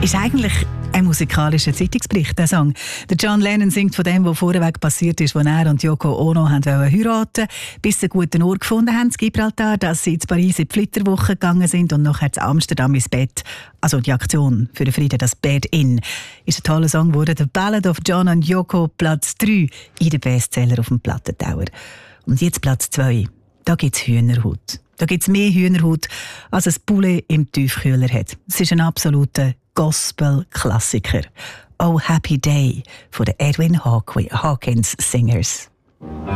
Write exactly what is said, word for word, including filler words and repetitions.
Ist eigentlich ein musikalischer Zeitungsbericht, der Song. Der John Lennon singt von dem, was vorweg passiert ist, als er und Yoko Ono haben heiraten, bis sie einen guten Ort gefunden haben, in Gibraltar, dass sie in Paris in die Flitterwoche gegangen sind und nachher zu Amsterdam ins Bett. Also die Aktion für den Frieden, das Bed In, ist ein toller Song geworden. The Ballad of John and Yoko, Platz drei in den Bestseller auf dem Plattentauer. Und jetzt Platz zwei. Da gibt es Hühnerhaut. Da gibt es mehr Hühnerhaut, als ein Poulet im Tiefkühler hat. Es ist ein absoluter Gospel-Klassiker. Oh Happy Day von den Edwin Hawkins Singers.